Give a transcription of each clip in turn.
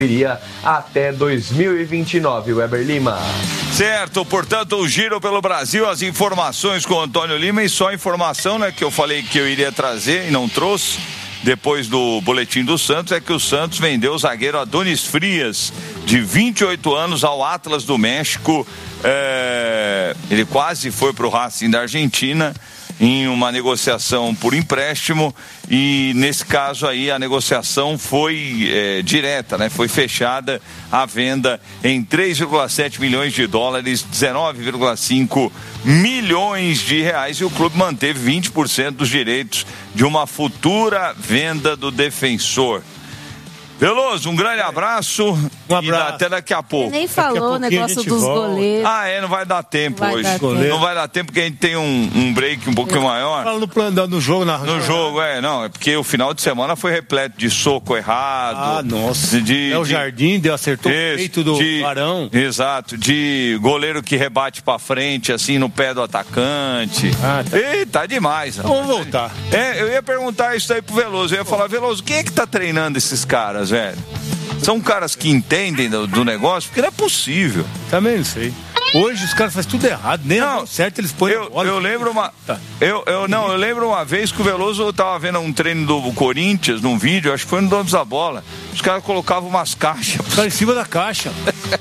até 2029, Weber Lima. Certo, portanto, o giro pelo Brasil, as informações com o Antônio Lima, e só informação, né, que eu falei que eu iria trazer e não trouxe, depois do boletim do Santos, é que o Santos vendeu o zagueiro Adonis Frias, de 28 anos, ao Atlas do México. Ele quase foi para o Racing da Argentina em uma negociação por empréstimo, e nesse caso aí a negociação foi direta, né? Foi fechada a venda em 3,7 milhões de dólares, 19,5 milhões de reais, e o clube manteve 20% dos direitos de uma futura venda do defensor. Veloso, um grande abraço. Um abraço. E até daqui a pouco. Ele nem falou o negócio dos goleiros. Não vai dar tempo hoje. Não vai dar tempo porque a gente tem um break um pouquinho maior. Fala no plano, no jogo. No jogo, é porque o final de semana foi repleto de soco errado. Nossa. O Jardim acertou o peito do Arão. Exato, de goleiro que rebate pra frente, assim, no pé do atacante. Tá demais. Vamos voltar. Eu ia perguntar isso aí pro Veloso. Eu ia falar, Veloso, quem é que tá treinando esses caras, velho? São caras que entendem do negócio, porque não é possível. Também não sei. Hoje os caras fazem tudo errado, nem certo eles põem a bola. Eu lembro eu lembro uma vez que o Veloso tava vendo um treino do Corinthians num vídeo, acho que foi no Donos da Bola. Os caras colocavam umas caixas. Os caras em cima da caixa.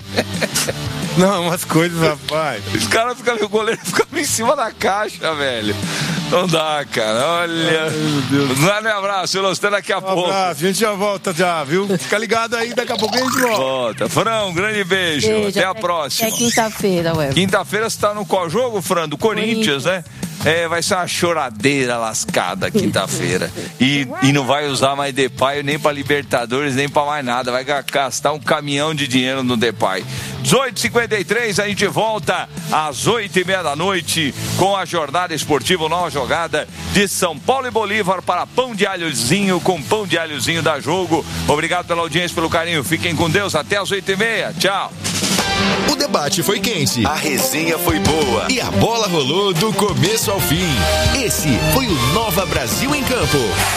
Não, umas coisas, rapaz. Os caras o goleiro ficava em cima da caixa, velho. Não dá, cara. Olha. Ai, meu Deus. Um grande abraço, Veloso, até daqui a pouco. A gente já volta já, viu? Fica ligado aí, daqui a pouco a gente volta. Fran, um grande beijo. Até a próxima. Até quinta-feira, ué. Quinta-feira você tá no qual jogo, Fran? Do Corinthians, né? Vai ser uma choradeira lascada quinta-feira. E não vai usar mais Depay nem pra Libertadores, nem pra mais nada. Vai gastar um caminhão de dinheiro no Depay. 18h53, a gente volta às 8h30 da noite com a jornada esportiva, nova jogada de São Paulo e Bolívar para Pão de Alhozinho, com Pão de Alhozinho da Jogo. Obrigado pela audiência, pelo carinho. Fiquem com Deus, até às 8h30. Tchau. O debate foi quente, a resenha foi boa e a bola rolou do começo ao fim. Esse foi o Nova Brasil em Campo.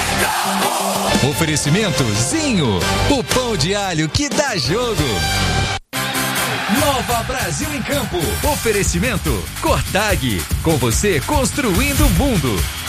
Oferecimento Zinho, o pão de alho que dá jogo. Nova Brasil em Campo. Oferecimento Cortag, com você construindo o mundo.